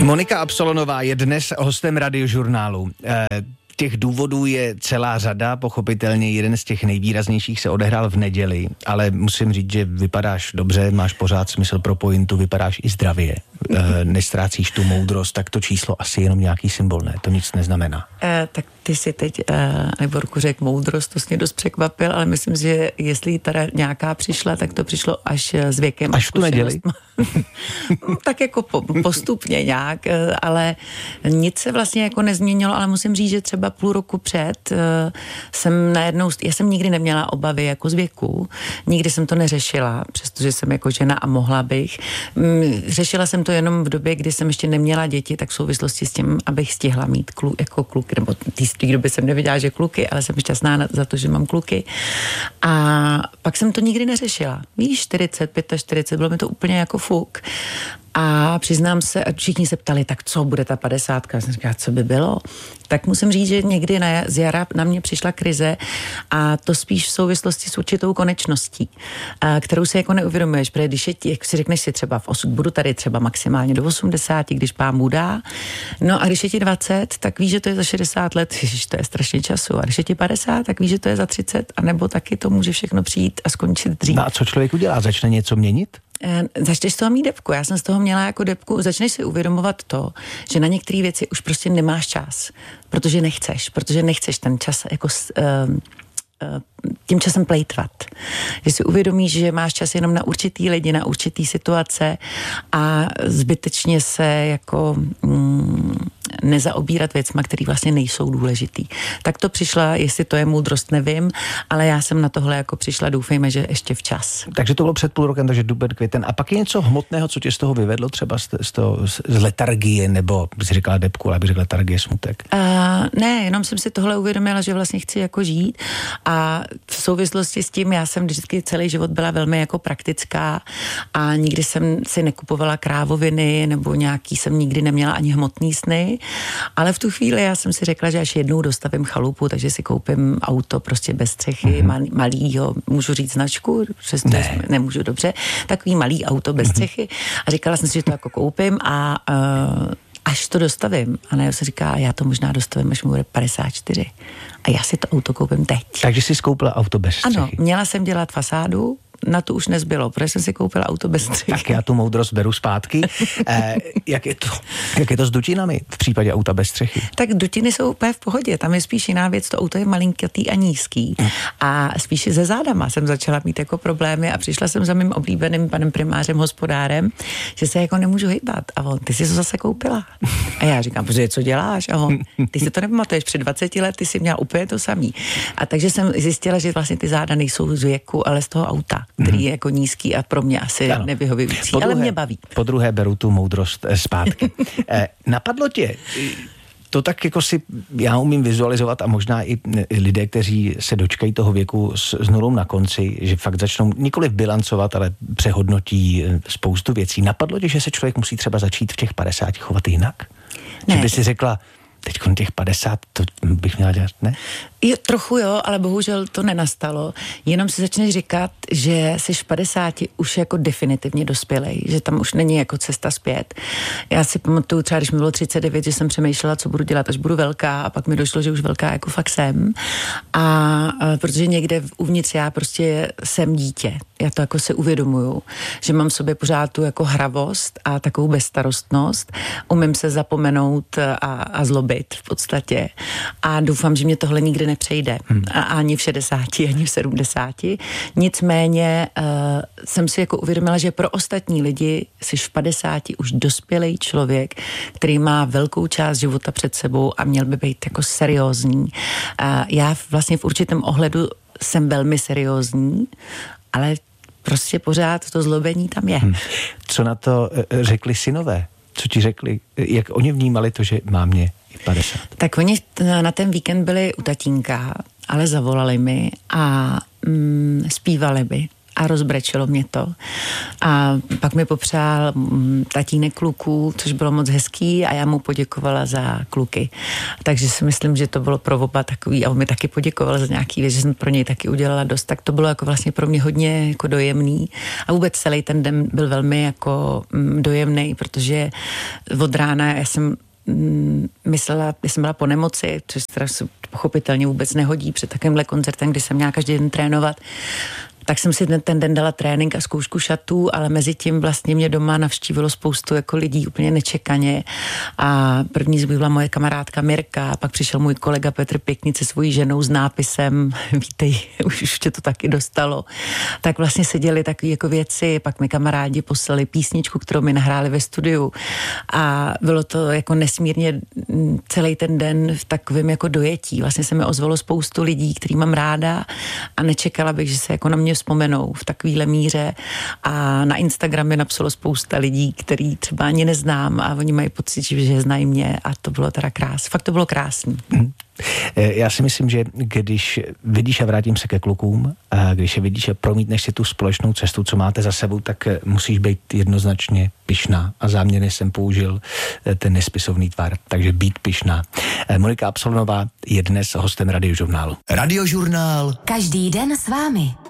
Monika Absolonová je dnes hostem Radiožurnálu. Těch důvodů je celá řada, pochopitelně jeden z těch nejvýraznějších se odehrál v neděli, ale musím říct, že vypadáš dobře, máš pořád smysl pro pointu, vypadáš i zdravě, nestrácíš tu moudrost, tak to číslo asi jenom nějaký symbol, ne? To nic neznamená. Tak ty si teď, Liborku, řekl moudrost, to jsi mě dost překvapil, ale myslím, že jestli teda nějaká přišla, tak to přišlo až s věkem. Až v tu neděli? Tak jako postupně nějak, ale nic se vlastně jako nezměnilo, ale musím říct, že třeba půl roku před jsem najednou, já jsem nikdy neměla obavy jako z věku, nikdy jsem to neřešila, přestože jsem jako žena a mohla bych. Řešila jsem to jenom v době, kdy jsem ještě neměla děti, tak v souvislosti s tím, abych stihla mít jako kluky, nebo v té době jsem nevěděla, že kluky, ale jsem šťastná za to, že mám kluky. A pak jsem to nikdy neřešila. Víš, 40, 45, bylo mi to úplně jako fuk. A přiznám se, všichni se ptali, tak co bude ta 50? Já jsem říkala, co by bylo? Tak musím říct, že někdy z jara na mě přišla krize a to spíš v souvislosti s určitou konečností, kterou si jako neuvědomuješ, protože když jak si řekneš si třeba budu tady třeba maximálně do 80, když pán Bůh dá, no a když je ti 20, tak víš, že to je za 60 let, ježiš, to je strašně času, a když je ti 50, tak víš, že to je za 30, anebo taky to může všechno přijít a skončit dřív. No a co člověk udělá? Začne něco měnit? Začneš z toho mít debku. Já jsem z toho měla jako debku. Začneš si uvědomovat to, že na některé věci už prostě nemáš čas, protože nechceš ten čas jako tím časem plejtvat. Že si uvědomíš, že máš čas jenom na určitý lidi, na určitý situace a zbytečně se jako nezaobírat věcma, které vlastně nejsou důležitý. Tak to přišla, jestli to je moudrost, nevím, ale já jsem na tohle jako přišla, doufejme, že ještě včas. Takže to bylo před půl rokem, takže duben, květen. A pak je něco hmotného, co tě z toho vyvedlo, třeba z letargie, nebo bys říkala debku, ale bych řekla letargie, smutek? Ne, jenom jsem si tohle uvědomila, že vlastně chci jako žít a v souvislosti s tím já jsem vždycky celý život byla velmi jako praktická a nikdy jsem si nekupovala krávoviny nebo nějaký jsem nikdy neměla ani hmotný sny, ale v tu chvíli já jsem si řekla, že až jednou dostavím chalupu, takže si koupím auto prostě bez střechy, malýho, můžu říct značku? Nemůžu, dobře, takový malý auto bez střechy a říkala jsem si, že to jako koupím a až to dostavím. A ne, se říká, já to možná dostavím, až mu bude 54. A já si to auto koupím teď. Takže jsi skoupila auto bez střechy. Ano, měla jsem dělat fasádu, na to už nezbylo, protože jsem si koupila auto bez střechy. Tak já tu moudrost beru zpátky. Jak je to s dutinami v případě auta bez střechy? Tak dutiny jsou úplně v pohodě, tam je spíš jiná věc, to auto je malinkatý a nízký. A spíš ze zádama jsem začala mít jako problémy a přišla jsem za mým oblíbeným panem primářem, hospodárem, že se jako nemůžu hýbat. A on, ty jsi to zase koupila. A já říkám, protože co děláš? A on, ty si to nepamatuješ, před 20 lety jsi měla úplně to samý. A takže jsem zjistila, že vlastně ty záda nejsou z věku, ale z toho auta, který je jako nízký a pro mě asi nevyhovující, ale mě baví. Po druhé beru tu moudrost zpátky. Napadlo tě, to tak jako si já umím vizualizovat a možná i lidé, kteří se dočkají toho věku s nulou na konci, že fakt začnou nikoliv bilancovat, ale přehodnotí spoustu věcí. Napadlo tě, že se člověk musí třeba začít v těch 50 chovat jinak? Ne. Že by si řekla, teď těch 50, to bych měla dělat, ne? Trochu jo, ale bohužel to nenastalo. Jenom si začneš říkat, že jsi v 50 už jako definitivně dospělej, že tam už není jako cesta zpět. Já si pamatuju třeba, když mi bylo 39, že jsem přemýšlela, co budu dělat, až budu velká a pak mi došlo, že už velká jako fakt jsem. A protože někde uvnitř já prostě jsem dítě. Já to jako si uvědomuju, že mám v sobě pořád tu jako hravost a takovou bezstarostnost. Umím se zapomenout a zlobit v podstatě. A doufám, že mě tohle nikdy nepřejde. Ani v 60, ani v 70. Nicméně jsem si jako uvědomila, že pro ostatní lidi jsi v 50 už dospělý člověk, který má velkou část života před sebou a měl by být jako seriózní. Já vlastně v určitém ohledu jsem velmi seriózní, ale prostě pořád to zlobení tam je. Co na to řekli synové? Co ti řekli? Jak oni vnímali to, že mámě 50? Tak oni na ten víkend byli u tatínka, ale zavolali mi a zpívali mi a rozbrečelo mě to. A pak mi popřál tatínek kluků, což bylo moc hezký a já mu poděkovala za kluky. Takže si myslím, že to bylo pro oba takový a on mi taky poděkoval za nějaký věc, že jsem pro něj taky udělala dost, tak to bylo jako vlastně pro mě hodně jako dojemný a vůbec celý ten den byl velmi jako dojemný, protože od rána já jsem byla po nemoci, což se pochopitelně vůbec nehodí před takovýmhle koncertem, kdy jsem měla každý den trénovat. Tak jsem si ten den dala trénink a zkoušku šatů, ale mezi tím vlastně mě doma navštívilo spoustu jako lidí úplně nečekaně a první byla moje kamarádka Mirka, pak přišel můj kolega Petr Pěknic se svojí ženou s nápisem vítej, už tě to taky dostalo. Tak vlastně se děly takové jako věci, pak mi kamarádi poslali písničku, kterou mi nahráli ve studiu a bylo to jako nesmírně celý ten den v takovém jako dojetí. Vlastně se mi ozvalo spoustu lidí, který mám ráda a nečekala bych, že se jako na mě vzpomenou v takovýhle míře a na Instagram mi napsalo spousta lidí, který třeba ani neznám a oni mají pocit, že znají mě a to bylo teda krásné. Fakt to bylo krásný. Já si myslím, že když vidíš a vrátím se ke klukům, a když je vidíš a promítneš si tu společnou cestu, co máte za sebou, tak musíš být jednoznačně pyšná a záměrně jsem použil ten nespisovný tvar, takže být pyšná. Monika Absolonová je dnes hostem Radiožurnálu. Radiožurnál. Každý den s vámi.